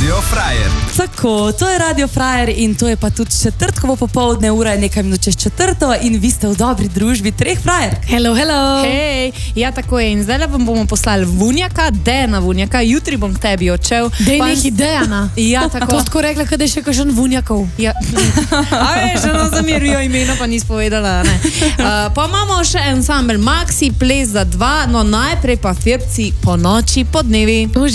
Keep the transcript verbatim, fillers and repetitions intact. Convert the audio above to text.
Radio Frajer. Tako, to je Radio Frajer in to je pa tudi četrtkovo popoldne, ura je nekaj minut čez četrto in vi ste v dobri družbi treh frajer. Hello, hello. Hej, ja tako je in zdaj vam bomo poslali Vunjaka, Dejana Vunjaka, jutri bom k tebi odšel. Dej Pa- neki Dejana. Ja, tako. To tako rekla, kada je še kakšen Vunjakov. Ja. A veš, no zamirijo imena, pa nis povedala, ne. Uh, pa imamo še ansambel Maxi, ples za dva, no najprej pa Firci po noči, po dnevi.